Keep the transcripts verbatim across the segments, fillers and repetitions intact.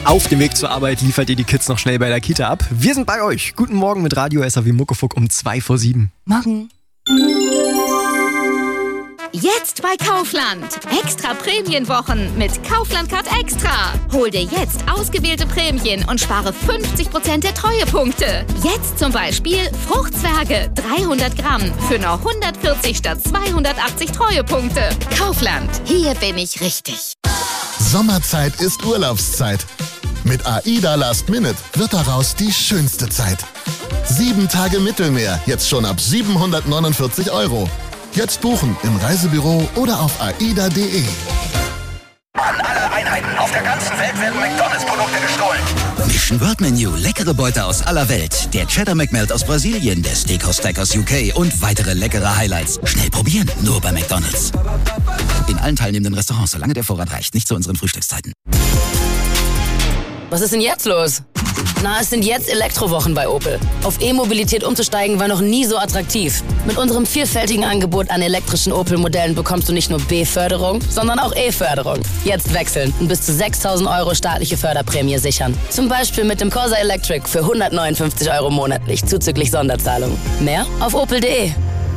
Auf dem Weg zur Arbeit liefert ihr die Kids noch schnell bei der Kita ab. Wir sind bei euch. Guten Morgen mit Radio S A W Muckefuck um zwei vor sieben. Morgen. Jetzt bei Kaufland. Extra Prämienwochen mit Kaufland Card Extra. Hol dir jetzt ausgewählte Prämien und spare fünfzig Prozent der Treuepunkte. Jetzt zum Beispiel Fruchtzwerge dreihundert Gramm für nur hundertvierzig statt zweihundertachtzig Treuepunkte. Kaufland, hier bin ich richtig. Sommerzeit ist Urlaubszeit. Mit AIDA Last Minute wird daraus die schönste Zeit. Sieben Tage Mittelmeer, jetzt schon ab siebenhundertneunundvierzig Euro. Jetzt buchen im Reisebüro oder auf aida punkt de. An alle Einheiten auf der ganzen Welt werden McDonalds-Produkte gestohlen. Mission World Menu, leckere Beute aus aller Welt. Der Cheddar McMelt aus Brasilien, der Steakhouse Stack aus U K und weitere leckere Highlights. Schnell probieren, nur bei McDonalds. In allen teilnehmenden Restaurants, solange der Vorrat reicht, nicht zu unseren Frühstückszeiten. Was ist denn jetzt los? Na, es sind jetzt Elektrowochen bei Opel. Auf E-Mobilität umzusteigen war noch nie so attraktiv. Mit unserem vielfältigen Angebot an elektrischen Opel-Modellen bekommst du nicht nur B-Förderung, sondern auch E-Förderung. Jetzt wechseln und bis zu sechstausend Euro staatliche Förderprämie sichern. Zum Beispiel mit dem Corsa Electric für hundertneunundfünfzig Euro monatlich, zuzüglich Sonderzahlung. Mehr auf opel punkt de.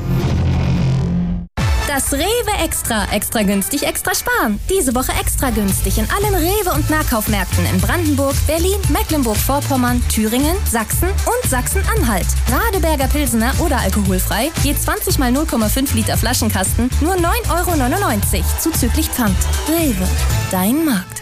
Das Rewe Extra. Extra günstig, extra sparen. Diese Woche extra günstig in allen Rewe- und Nahkaufmärkten in Brandenburg, Berlin, Mecklenburg-Vorpommern, Thüringen, Sachsen und Sachsen-Anhalt. Radeberger Pilsener oder alkoholfrei, je zwanzig mal null Komma fünf Liter Flaschenkasten, nur neun Euro neunundneunzig, zuzüglich Pfand. Rewe, dein Markt.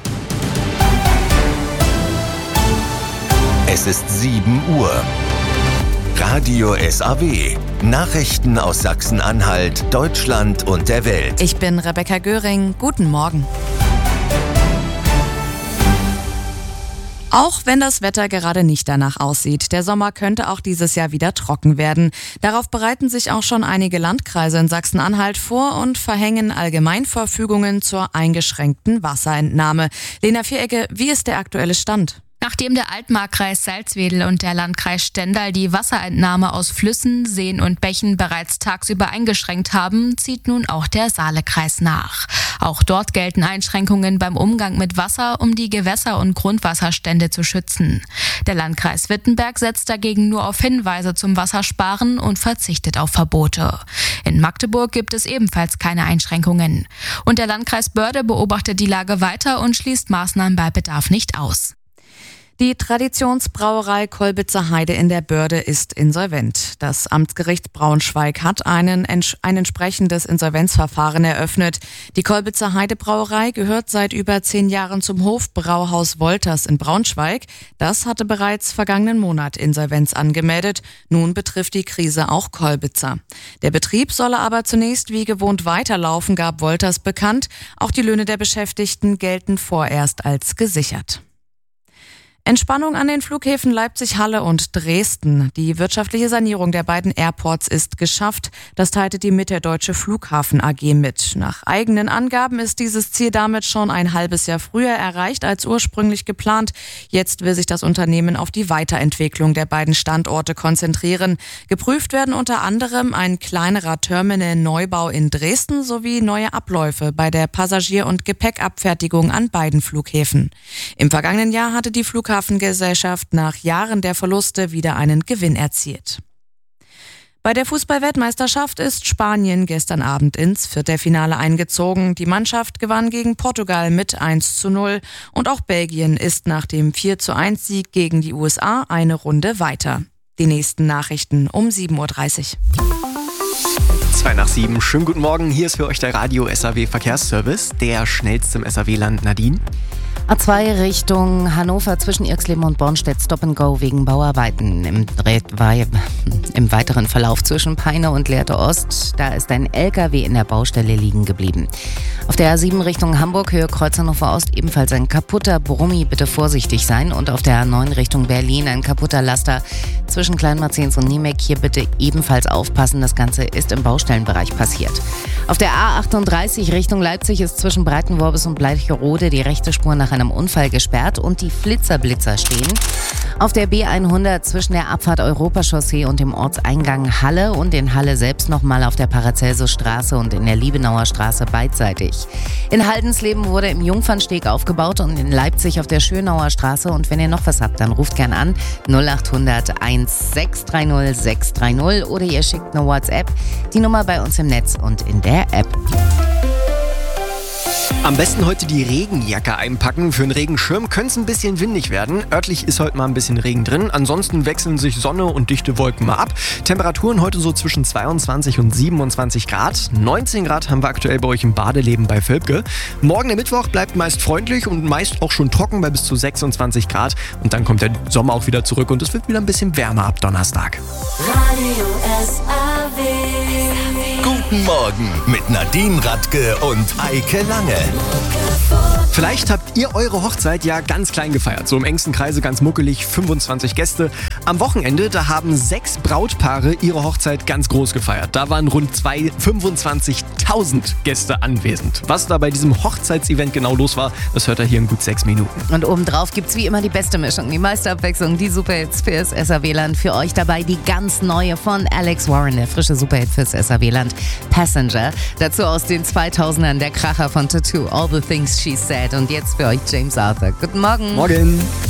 Es ist sieben Uhr. Radio S A W. Nachrichten aus Sachsen-Anhalt, Deutschland und der Welt. Ich bin Rebecca Göring. Guten Morgen. Auch wenn das Wetter gerade nicht danach aussieht, der Sommer könnte auch dieses Jahr wieder trocken werden. Darauf bereiten sich auch schon einige Landkreise in Sachsen-Anhalt vor und verhängen Allgemeinverfügungen zur eingeschränkten Wasserentnahme. Lena Vierecke, wie ist der aktuelle Stand? Nachdem der Altmarkkreis Salzwedel und der Landkreis Stendal die Wasserentnahme aus Flüssen, Seen und Bächen bereits tagsüber eingeschränkt haben, zieht nun auch der Saalekreis nach. Auch dort gelten Einschränkungen beim Umgang mit Wasser, um die Gewässer- und Grundwasserstände zu schützen. Der Landkreis Wittenberg setzt dagegen nur auf Hinweise zum Wassersparen und verzichtet auf Verbote. In Magdeburg gibt es ebenfalls keine Einschränkungen. Und der Landkreis Börde beobachtet die Lage weiter und schließt Maßnahmen bei Bedarf nicht aus. Die Traditionsbrauerei Kolbitzer Heide in der Börde ist insolvent. Das Amtsgericht Braunschweig hat einen, ein entsprechendes Insolvenzverfahren eröffnet. Die Kolbitzer Heide Brauerei gehört seit über zehn Jahren zum Hofbrauhaus Wolters in Braunschweig. Das hatte bereits vergangenen Monat Insolvenz angemeldet. Nun betrifft die Krise auch Kolbitzer. Der Betrieb solle aber zunächst wie gewohnt weiterlaufen, gab Wolters bekannt. Auch die Löhne der Beschäftigten gelten vorerst als gesichert. Entspannung an den Flughäfen Leipzig-Halle und Dresden. Die wirtschaftliche Sanierung der beiden Airports ist geschafft. Das teilte die Mitterdeutsche Flughafen A G mit. Nach eigenen Angaben ist dieses Ziel damit schon ein halbes Jahr früher erreicht als ursprünglich geplant. Jetzt will sich das Unternehmen auf die Weiterentwicklung der beiden Standorte konzentrieren. Geprüft werden unter anderem ein kleinerer Terminal-Neubau in Dresden sowie neue Abläufe bei der Passagier- und Gepäckabfertigung an beiden Flughäfen. Im vergangenen Jahr hatte die Flughafen Flughafengesellschaft nach Jahren der Verluste wieder einen Gewinn erzielt. Bei der Fußball-Weltmeisterschaft ist Spanien gestern Abend ins Viertelfinale eingezogen. Die Mannschaft gewann gegen Portugal mit eins zu null und auch Belgien ist nach dem vier zu eins Sieg gegen die U S A eine Runde weiter. Die nächsten Nachrichten um sieben Uhr dreißig. Zwei nach sieben. Schönen guten Morgen. Hier ist für euch der Radio S A W Verkehrsservice, der schnellste im S A W-Land. Nadine. A zwei Richtung Hannover zwischen Irxleben und Bornstedt Stop and Go wegen Bauarbeiten. Im, Im weiteren Verlauf zwischen Peine und Lehrte Ost, da ist ein L K W in der Baustelle liegen geblieben. Auf der A sieben Richtung Hamburg, Höhe Kreuz Hannover Ost, ebenfalls ein kaputter Brummi, bitte vorsichtig sein. Und auf der A neun Richtung Berlin ein kaputter Laster zwischen Kleinmarzens und Niemek. Hier bitte ebenfalls aufpassen, das Ganze ist im Baustellenbereich passiert. Auf der A achtunddreißig Richtung Leipzig ist zwischen Breitenworbis und Bleicherode die rechte Spur nach nach einem Unfall gesperrt und die Flitzerblitzer stehen. Auf der B hundert zwischen der Abfahrt Europachaussee und dem Ortseingang Halle und in Halle selbst nochmal auf der Paracelsusstraße und in der Liebenauer Straße beidseitig. In Haldensleben wurde im Jungfernsteg aufgebaut und in Leipzig auf der Schönauer Straße. Und wenn ihr noch was habt, dann ruft gern an null acht hundert eins sechs drei null sechs drei null oder ihr schickt eine WhatsApp. Die Nummer bei uns im Netz und in der App. Am besten heute die Regenjacke einpacken. Für einen Regenschirm könnte es ein bisschen windig werden. Örtlich ist heute mal ein bisschen Regen drin. Ansonsten wechseln sich Sonne und dichte Wolken mal ab. Temperaturen heute so zwischen zweiundzwanzig und siebenundzwanzig Grad. neunzehn Grad haben wir aktuell bei euch im Badeleben bei Völpke. Morgen der Mittwoch bleibt meist freundlich und meist auch schon trocken bei bis zu sechsundzwanzig Grad. Und dann kommt der Sommer auch wieder zurück und es wird wieder ein bisschen wärmer ab Donnerstag. Radio S A W. Guten Morgen mit Nadine Radke und Eike Lange. Vielleicht habt ihr eure Hochzeit ja ganz klein gefeiert, so im engsten Kreise ganz muckelig, fünfundzwanzig Gäste. Am Wochenende, da haben sechs Brautpaare ihre Hochzeit ganz groß gefeiert. Da waren rund fünfundzwanzigtausend Gäste anwesend. Was da bei diesem Hochzeitsevent genau los war, das hört ihr hier in gut sechs Minuten. Und obendrauf gibt's wie immer die beste Mischung, die meiste Abwechslung, die Superhits fürs S A W-Land. Für euch dabei die ganz neue von Alex Warren, der frische Superhit fürs S A W-Land, Passenger. Dazu aus den zweitausendern der Kracher von Tattoo, All the Things She Said. Und jetzt für euch James Arthur. Guten Morgen. Morgen.